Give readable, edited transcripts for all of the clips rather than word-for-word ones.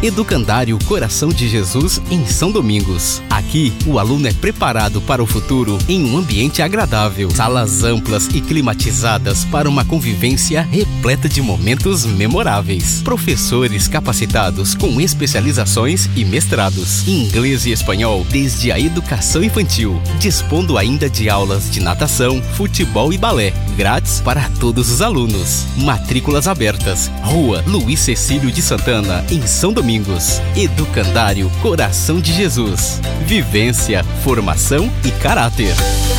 Educandário Coração de Jesus em São Domingos. Aqui, o aluno é preparado para o futuro em um ambiente agradável. Salas amplas e climatizadas para uma convivência repleta de momentos memoráveis. Professores capacitados com especializações e mestrados em inglês e espanhol desde a educação infantil, dispondo ainda de aulas de natação, futebol e balé, grátis para todos os alunos. Matrículas abertas. Rua Luiz Cecílio de Santana, em São Domingos. Educandário Coração de Jesus. Vivência, formação e caráter.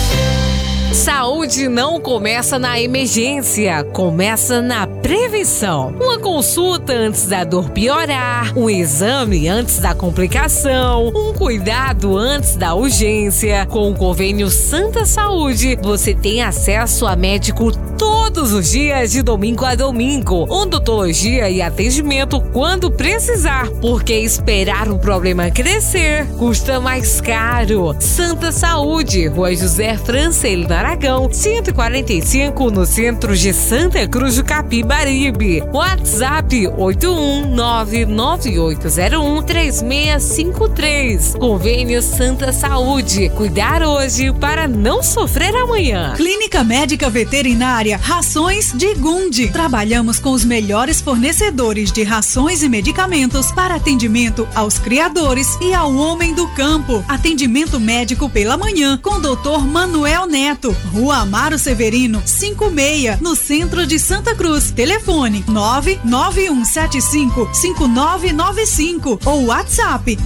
Saúde não começa na emergência, começa na prevenção. Uma consulta antes da dor piorar, um exame antes da complicação, um cuidado antes da urgência. Com o convênio Santa Saúde, você tem acesso a médico todos os dias de domingo a domingo, odontologia e atendimento quando precisar, porque esperar o problema crescer custa mais caro. Santa Saúde, Rua José Francelino Aragão, 145, no centro de Santa Cruz do Capibaribe. WhatsApp 81998013653. Convênio Santa Saúde. Cuidar hoje para não sofrer amanhã. Clínica Médica Veterinária Rações de Gundi. Trabalhamos com os melhores fornecedores de rações e medicamentos para atendimento aos criadores e ao homem do campo. Atendimento médico pela manhã com Dr. Manuel Neto, Rua Amaro Severino, 56, no centro de Santa Cruz. Telefone 991755995 ou WhatsApp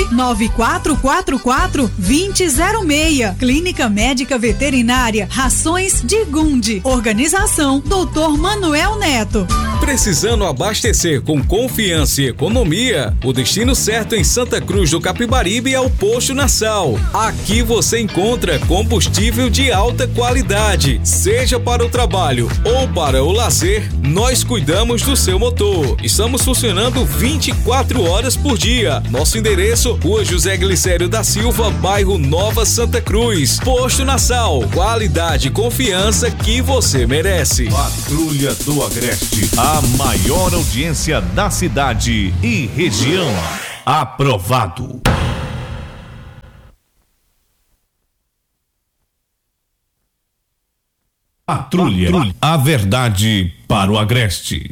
994442006. Clínica Médica Veterinária Rações de Gundi. Organização Dr. Manuel Neto. Precisando abastecer com confiança e economia? O destino certo em Santa Cruz do Capibaribe é o Posto Nassau. Aqui você encontra combustível de alta qualidade. Seja para o trabalho ou para o lazer, nós cuidamos do seu motor. Estamos funcionando 24 horas por dia. Nosso endereço, Rua José Glicério da Silva, bairro Nova Santa Cruz. Posto Nassau, qualidade e confiança que você merece. Patrulha do Agreste, a maior audiência da cidade e região. Aprovado. Patrulha, a verdade para o Agreste.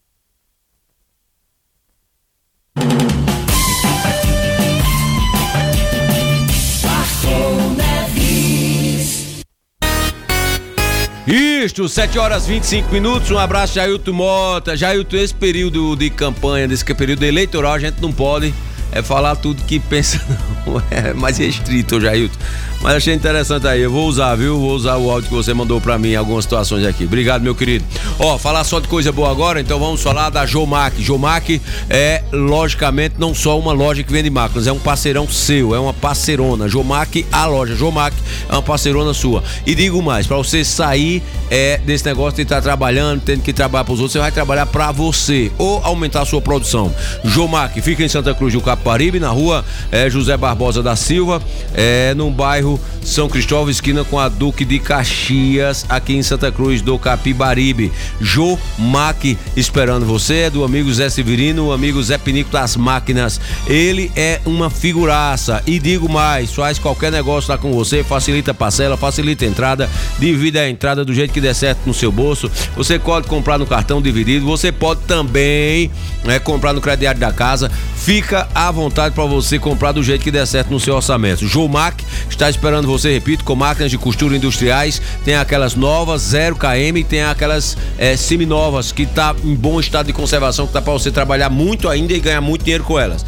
Isto, 7h25. Um abraço, Jailton Mota. Jailton, esse período de campanha, desse período eleitoral, a gente não pode falar tudo que pensa, não. É mais restrito, Jailton. Mas achei interessante aí, eu vou usar, viu? Vou usar o áudio que você mandou pra mim em algumas situações aqui. Obrigado, meu querido. Falar só de coisa boa agora, então vamos falar da Jomac. Jomac é, logicamente, não só uma loja que vende máquinas, é um parceirão seu, é uma parceirona. Jomac, a loja Jomac é uma parceirona sua. E digo mais, pra você sair desse negócio de estar trabalhando, tendo que trabalhar pros outros, você vai trabalhar pra você, ou aumentar a sua produção. Jomac fica em Santa Cruz do Capibaribe, na rua José Barbosa da Silva, no bairro São Cristóvão, esquina com a Duque de Caxias, aqui em Santa Cruz do Capibaribe. Jomac esperando você, é do amigo Zé Severino, o amigo Zé Pinico das Máquinas. Ele é uma figuraça e digo mais, faz qualquer negócio lá com você, facilita a parcela, facilita a entrada, divide a entrada do jeito que der certo no seu bolso. Você pode comprar no cartão dividido, você pode também comprar no crediário da casa. Fica à vontade para você comprar do jeito que der certo no seu orçamento. Jomac está esperando você, repito, com máquinas de costura industriais. Tem aquelas novas 0 km, tem aquelas seminovas que tá em bom estado de conservação, que tá para você trabalhar muito ainda e ganhar muito dinheiro com elas.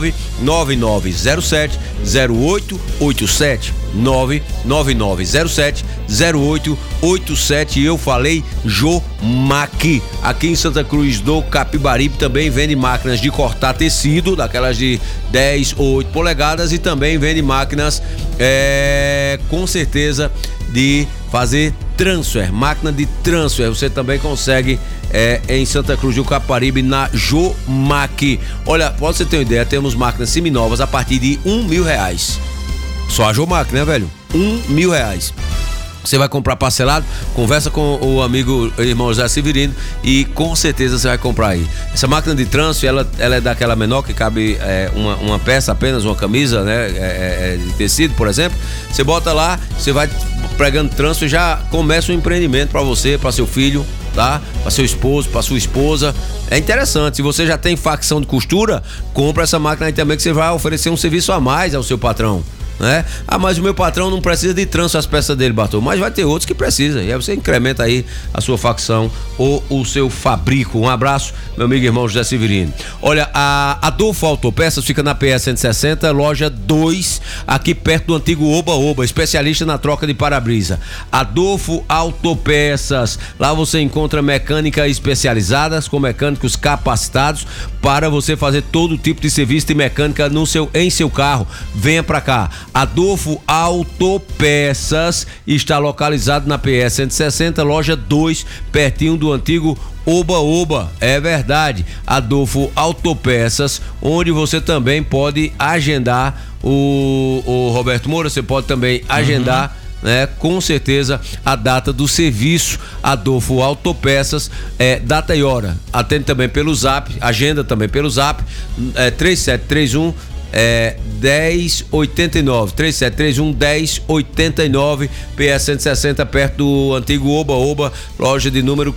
99907-0887 99907-0887. Eu falei Jomac. Aqui em Santa Cruz do Capibaribe também vende máquinas de cortar tecido, daquelas de 10 ou 8 polegadas, e também vende máquinas com certeza de fazer transfer, máquina de transfer. Você também consegue em Santa Cruz do Capibaribe, na Jomac. Olha, pra você ter uma ideia, temos máquinas seminovas a partir de R$1.000. Só a Jomac, né, velho? R$1.000. Você vai comprar parcelado, conversa com o amigo irmão José Severino e com certeza você vai comprar aí. Essa máquina de trânsito, ela é daquela menor que cabe uma peça apenas, uma camisa, né, de tecido, por exemplo. Você bota lá, você vai pregando trânsito e já começa um empreendimento para você, para seu filho, tá? Para seu esposo, para sua esposa. É interessante, se você já tem facção de costura, compra essa máquina aí também que você vai oferecer um serviço a mais ao seu patrão. Né? Mas o meu patrão não precisa de trânsito as peças dele, Bartô, mas vai ter outros que precisam, e aí você incrementa aí a sua facção ou o seu fabrico. Um abraço, meu amigo irmão José Severino. Olha, a Adolfo Autopeças fica na PS 160, loja 2, aqui perto do antigo Oba-Oba, especialista na troca de para-brisa. Adolfo Autopeças, lá você encontra mecânica especializadas com mecânicos capacitados para você fazer todo tipo de serviço de mecânica em seu carro. Venha pra cá. Adolfo Autopeças está localizado na PS 160, loja 2, pertinho do antigo Oba-Oba. É verdade, Adolfo Autopeças, onde você também pode agendar o Roberto Moura, você pode também agendar, né, com certeza a data do serviço. Adolfo Autopeças, data e hora. Atende também pelo Zap, agenda também pelo Zap, 3731 1089, 3731 1089, PS 160, perto do antigo Oba-Oba, loja de número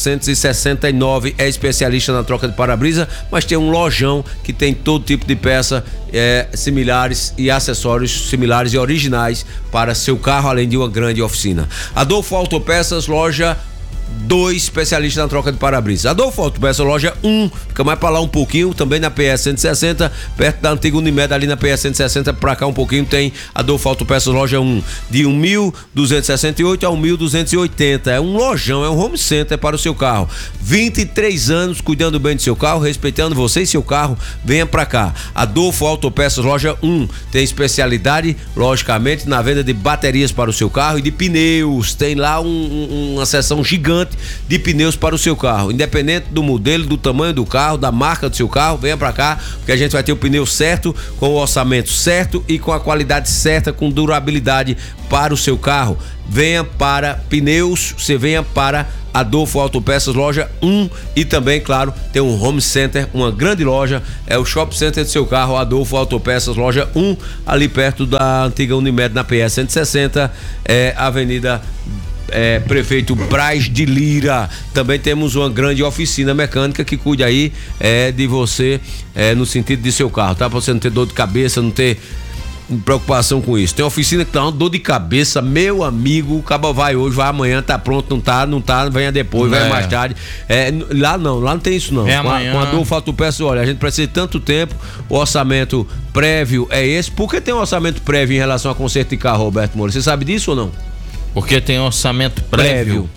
469. É especialista na troca de para-brisa, mas tem um lojão que tem todo tipo de peça similares e acessórios similares e originais para seu carro, além de uma grande oficina. Adolfo Autopeças, loja 2, especialista na troca de para-brisa. Adolfo Autopeças, loja 1, fica mais pra lá um pouquinho, também na PS 160, perto da antiga Unimed, ali na PS 160, pra cá um pouquinho tem Adolfo Autopeças, loja 1, de 1.268 a 1.280. É um lojão, é um home center para o seu carro. 23 anos cuidando bem do seu carro, respeitando você e seu carro. Venha pra cá. Adolfo Autopeças, loja 1, tem especialidade, logicamente, na venda de baterias para o seu carro e de pneus. Tem lá uma seção gigante de pneus para o seu carro, independente do modelo, do tamanho do carro, da marca do seu carro. Venha pra cá, porque a gente vai ter o pneu certo, com o orçamento certo e com a qualidade certa, com durabilidade para o seu carro. Venha para pneus, você venha para Adolfo Autopeças, loja 1, e também, claro, tem um home center, uma grande loja, é o shopping center do seu carro, Adolfo Autopeças, loja 1, ali perto da antiga Unimed, na PS 160, Avenida Prefeito Braz de Lira. Também temos uma grande oficina mecânica que cuida aí de você no sentido de seu carro, tá? Pra você não ter dor de cabeça, não ter preocupação com isso. Tem oficina que tá uma dor de cabeça, meu amigo, o cabo vai hoje, vai amanhã, tá pronto, não tá, venha depois, venha mais tarde. Lá não tem isso não. Com a Adolfo Autopeças, olha, a gente precisa de tanto tempo, o orçamento prévio é esse. Por que tem um orçamento prévio em relação a conserto de carro, Roberto Moura? Você sabe disso ou não? Porque tem orçamento prévio.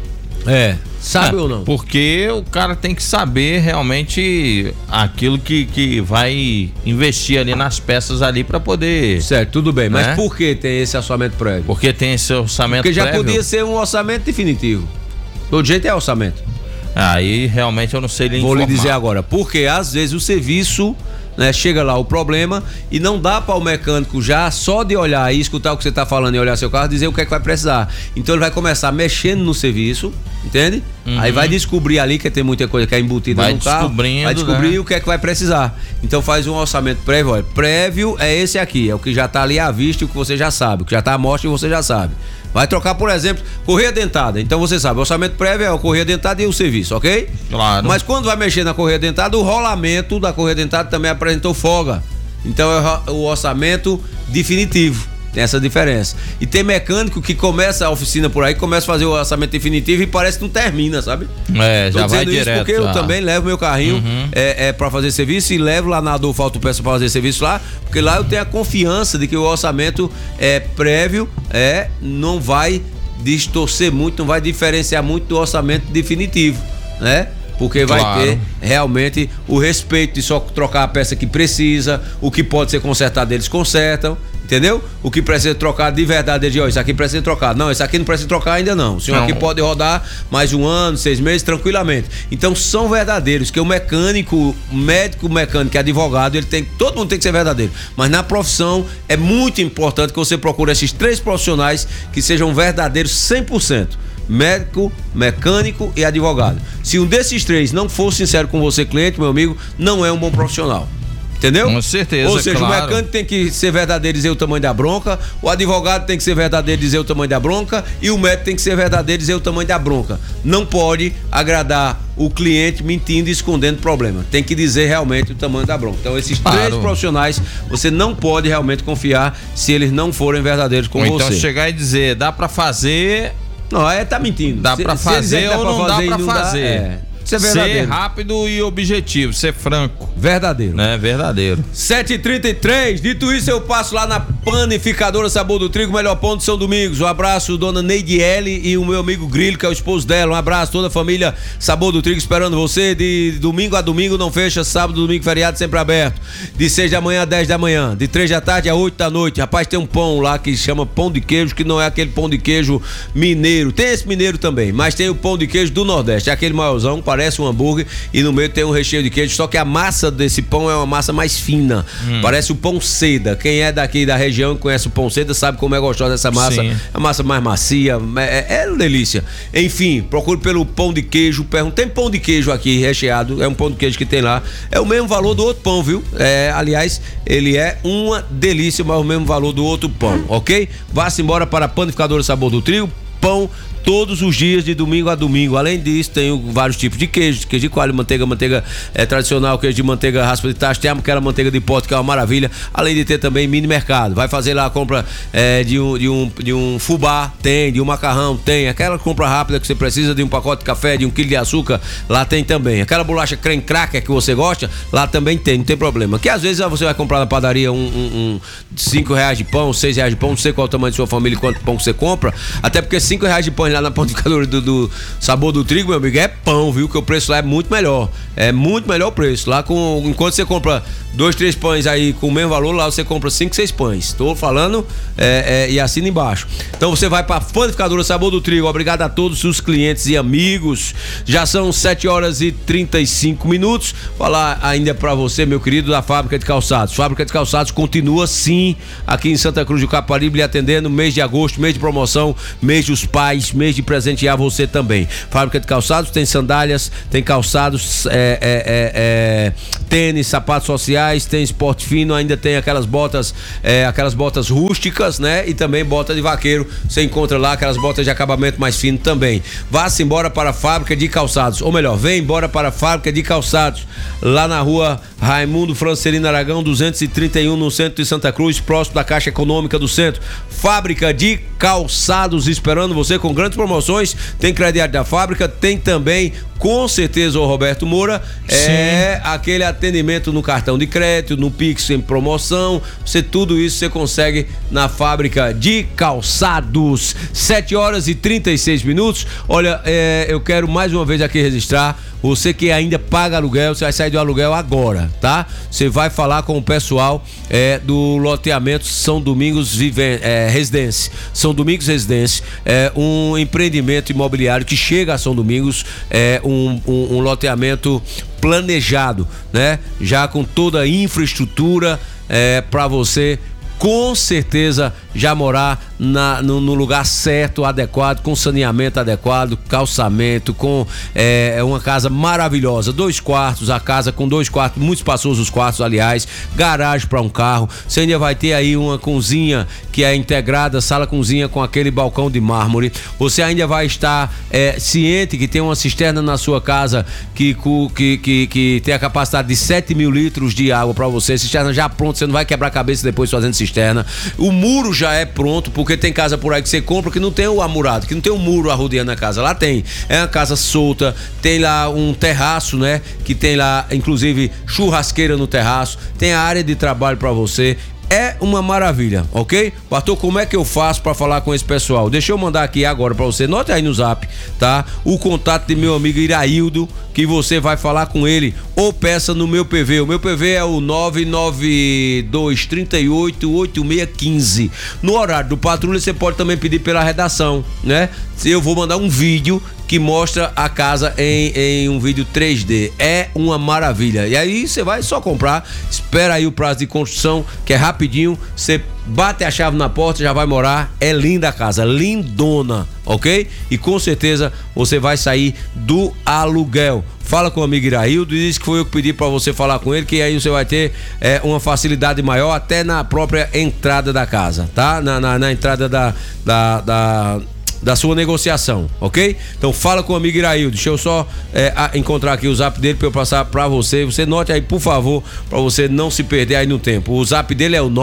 Sabe ou não? Porque o cara tem que saber realmente aquilo que vai investir ali nas peças ali para poder... Certo, tudo bem, mas por que tem esse orçamento prévio? Porque tem esse orçamento prévio. prévio. Porque já podia ser um orçamento definitivo. Todo jeito é orçamento. Aí realmente eu não sei lhe informar. Vou lhe dizer agora, porque às vezes o serviço, né, chega lá o problema e não dá para o mecânico já só de olhar e escutar o que você tá falando e olhar seu carro, dizer o que é que vai precisar. Então ele vai começar mexendo no serviço, entende? Aí vai descobrir ali que tem muita coisa que é embutida no carro, vai descobrir o que é que vai precisar. Então faz um orçamento prévio. Olha, prévio é esse aqui, é o que já tá ali à vista e o que você já sabe, o que já tá à mostra e você já sabe. Vai trocar, por exemplo, correia dentada. Então você sabe, o orçamento prévio é a correia dentada e o serviço, ok? Claro. Mas quando vai mexer na correia dentada, o rolamento da correia dentada também apresentou folga. Então é o orçamento definitivo. Tem essa diferença. E tem mecânico que começa a oficina por aí, começa a fazer o orçamento definitivo e parece que não termina, sabe? Já vai direto. Porque eu também levo meu carrinho pra fazer serviço e levo lá na Adolfo Autopeças pra fazer serviço lá, porque lá eu tenho a confiança de que o orçamento prévio não vai distorcer muito, não vai diferenciar muito do orçamento definitivo, né? porque vai ter realmente o respeito de só trocar a peça que precisa, o que pode ser consertado eles consertam, entendeu? O que precisa trocar de verdade, eles dizem, isso aqui precisa trocar. Não, isso aqui não precisa trocar ainda não. O senhor aqui pode rodar mais 1 ano, 6 meses, tranquilamente. Então são verdadeiros, que o médico e advogado, todo mundo tem que ser verdadeiro. Mas na profissão é muito importante que você procure esses 3 profissionais que sejam verdadeiros 100%. Médico, mecânico e advogado. Se um desses 3 não for sincero com você, cliente, meu amigo, não é um bom profissional. Entendeu? Com certeza. Ou seja, o mecânico tem que ser verdadeiro e dizer o tamanho da bronca, o advogado tem que ser verdadeiro e dizer o tamanho da bronca, e o médico tem que ser verdadeiro e dizer o tamanho da bronca. Não pode agradar o cliente mentindo e escondendo problema. Tem que dizer realmente o tamanho da bronca. Então, esses 3 profissionais, você não pode realmente confiar se eles não forem verdadeiros com você. Então, chegar e dizer, dá pra fazer... Não, tá mentindo. Dá pra fazer ou não dá pra fazer. Ser rápido e objetivo, ser franco. Verdadeiro. É verdadeiro. 7h33, dito isso, eu passo lá na Panificadora Sabor do Trigo, melhor pão de São Domingos. Um abraço, dona Neide L e o meu amigo Grilo, que é o esposo dela. Um abraço, toda a família Sabor do Trigo esperando você. De domingo a domingo, não fecha, sábado, domingo, feriado, sempre aberto. De 6 da manhã a 10 da manhã, de 3 da tarde a 8 da noite. Rapaz, tem um pão lá que chama pão de queijo, que não é aquele pão de queijo mineiro. Tem esse mineiro também, mas tem o pão de queijo do Nordeste, é aquele maiorzão, parece um hambúrguer e no meio tem um recheio de queijo, só que a massa desse pão é uma massa mais fina, parece o pão seda. Quem é daqui da região e conhece o pão seda sabe como é gostosa essa massa. Sim. É a massa mais macia, é uma delícia. Enfim, procure pelo pão de queijo, tem pão de queijo aqui recheado, é um pão de queijo que tem lá, é o mesmo valor do outro pão, viu? Aliás, ele é uma delícia, mas o mesmo valor do outro pão, ok? Vá-se embora para a Panificadora Sabor do Trigo, pão todos os dias, de domingo a domingo. Além disso, tem vários tipos de queijo de coalho, manteiga tradicional, queijo de manteiga raspa de tacho, tem aquela manteiga de pote que é uma maravilha, além de ter também mini mercado. Vai fazer lá a compra de um fubá, tem, de um macarrão, tem, aquela compra rápida que você precisa de um pacote de café, de 1 quilo de açúcar, lá tem também. Aquela bolacha creme cracker que você gosta, lá também tem, não tem problema. Que às vezes você vai comprar na padaria R$5 de pão, R$6 de pão, não sei qual é o tamanho de sua família e quanto pão que você compra, até porque R$5 de pão lá na Panificadora do Sabor do Trigo, meu amigo, é pão, viu? Que o preço lá é muito melhor. É muito melhor o preço. Lá enquanto você compra 2, 3 pães aí com o mesmo valor, lá você compra 5, 6 pães. Estou falando e assina embaixo. Então você vai para a Panificadora Sabor do Trigo. Obrigado a todos os clientes e amigos. Já são 7h35. Falar ainda para você, meu querido, da Fábrica de Calçados. Fábrica de Calçados continua sim aqui em Santa Cruz do Capibaribe, lhe atendendo mês de agosto, mês de promoção, mês dos pais, mês de presentear você também. Fábrica de Calçados tem sandálias, tem calçados, tênis, sapatos sociais, tem esporte fino, ainda tem aquelas botas rústicas, né? E também bota de vaqueiro. Você encontra lá aquelas botas de acabamento mais fino também. Vá-se embora para a Fábrica de Calçados, ou melhor, vem embora para a Fábrica de Calçados, lá na rua Raimundo Francelino Aragão 231, no centro de Santa Cruz, próximo da Caixa Econômica do Centro. Fábrica de Calçados esperando você com grandes promoções. Tem crediário da fábrica, tem também, com certeza, o Roberto Moura, aquele atendimento no cartão de crédito, no Pix em promoção, tudo isso você consegue na Fábrica de Calçados. 7h36. Olha, eu quero mais uma vez aqui registrar, você que ainda paga aluguel, você vai sair do aluguel agora, tá? Você vai falar com o pessoal do loteamento São Domingos Residência. São Domingos Residência é um empreendimento imobiliário que chega a São Domingos, um loteamento planejado, né? Já com toda a infraestrutura para você com certeza já morar no lugar certo, adequado, com saneamento adequado, calçamento, com uma casa maravilhosa, 2 quartos, a casa com 2 quartos, muito espaçosos os quartos, aliás, garagem para um carro. Você ainda vai ter aí uma cozinha que é integrada, sala-cozinha com aquele balcão de mármore. Você ainda vai estar ciente que tem uma cisterna na sua casa que tem a capacidade de 7.000 litros de água para você, cisterna já pronta, você não vai quebrar a cabeça depois fazendo cisterna. O muro já é pronto, porque tem casa por aí que você compra que não tem o amurado, que não tem um muro arrodeando a casa. Lá tem, é uma casa solta, tem lá um terraço, né? Que tem lá, inclusive, churrasqueira no terraço, tem a área de trabalho para você. é uma maravilha, ok? Pastor, como é que eu faço pra falar com esse pessoal? Deixa eu mandar aqui agora pra você, note aí no zap, tá? O contato de meu amigo Iraildo, que você vai falar com ele ou peça no meu PV. O meu PV é o 992388615. No horário do patrulha você pode também pedir pela redação, né? Eu vou mandar um vídeo que mostra a casa em um vídeo 3D. É uma maravilha. E aí você vai só comprar, espera aí o prazo de construção, que é rapidinho, você bate a chave na porta, já vai morar. É linda a casa, lindona, ok? E com certeza você vai sair do aluguel. Fala com o amigo Iraildo e diz que foi eu que pedi pra você falar com ele, que aí você vai ter uma facilidade maior até na própria entrada da casa, tá? Na entrada da sua negociação, ok? Então fala com o amigo Iraildo. Deixa eu só encontrar aqui o zap dele pra eu passar pra você. Você note aí, por favor, pra você não se perder aí no tempo. O zap dele é o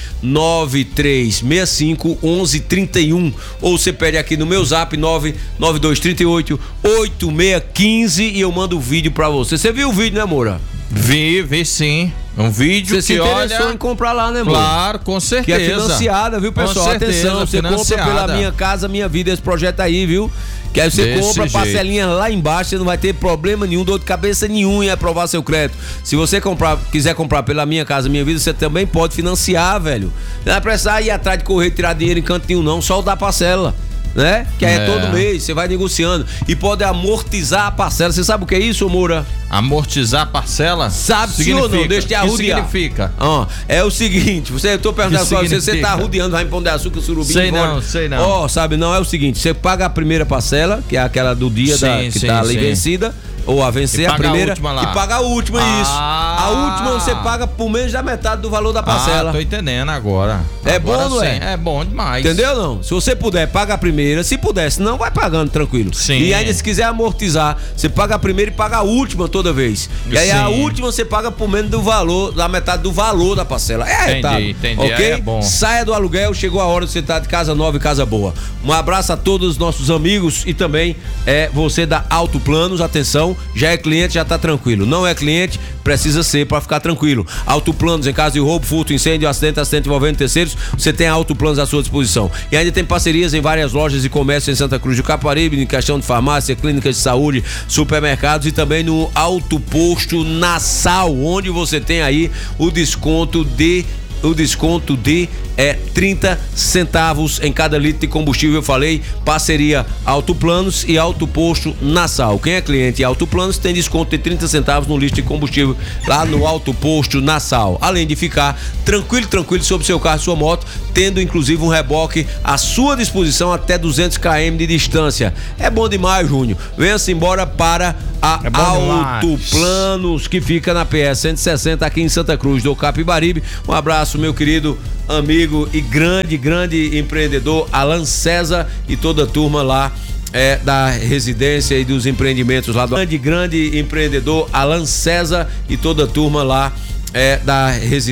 993651131. Ou você pede aqui no meu zap 992388615 e eu mando o vídeo pra você. Você viu o vídeo, né, Moura? Vi sim. Um vídeo você que se interessou olha... em comprar lá, né, mano? Claro, com certeza. Que é financiada, viu, pessoal? Com certeza, atenção, você financiada. compra pela Minha Casa Minha Vida, esse projeto aí, viu? Que aí você Desse compra jeito. parcelinha lá embaixo, você não vai ter problema nenhum, dor de cabeça nenhum em aprovar seu crédito. Se você quiser comprar pela Minha Casa Minha Vida, você também pode financiar, velho. Não vai precisar ir atrás de correr, tirar dinheiro em canto nenhum, não, só o da parcela, né? Que aí é todo mês, você vai negociando e pode amortizar a parcela. Você sabe o que é isso, Moura? Amortizar a parcela? Sabe sim ou não? Deixa eu te arrudear. O que significa? É o seguinte, eu tô perguntando pra você tá arrudeando, vai em Pão de Açúcar, Surubim. Sei não. Sabe não, é o seguinte, você paga a primeira parcela, que é aquela do dia que tá ali vencida, ou a vencer a primeira, e paga a última, isso. A última você paga por menos da metade do valor da parcela. Tô entendendo agora. É bom, não é? É bom demais. Entendeu não? Se você puder, paga a primeira, se puder, se não, vai pagando tranquilo. Sim. E ainda se quiser amortizar, você paga a primeira e paga a última toda vez. E aí a última você paga por menos do valor, da metade do valor da parcela. É arretado. Entendi. Ok? É bom. Saia do aluguel, chegou a hora de você estar de casa nova e casa boa. Um abraço a todos os nossos amigos e também você da Auto Planos, atenção, já é cliente, já tá tranquilo. Não é cliente, precisa ser para ficar tranquilo. Auto Planos, em caso de roubo, furto, incêndio, acidente envolvendo terceiros, você tem a Auto Planos à sua disposição. E ainda tem parcerias em várias lojas e comércio em Santa Cruz do Capibaribe, em questão de farmácia, clínicas de saúde, supermercados e também no Auto Posto Nassau, onde você tem aí o desconto de 30 centavos em cada litro de combustível. Eu falei, parceria Auto Planos e Auto Posto Nassau. Quem é cliente Auto Planos tem desconto de 30 centavos no litro de combustível lá no Auto Posto Nassau. Além de ficar tranquilo sobre seu carro e sua moto, tendo inclusive um reboque à sua disposição até 200 km de distância. É bom demais, Júnior. Venha-se embora para a Auto Planos, que fica na PS 160 aqui em Santa Cruz do Capibaribe. Um abraço, meu querido amigo e grande empreendedor Alan César e toda a turma lá da residência e dos empreendimentos lá do grande empreendedor Alan César e toda a turma lá da residência.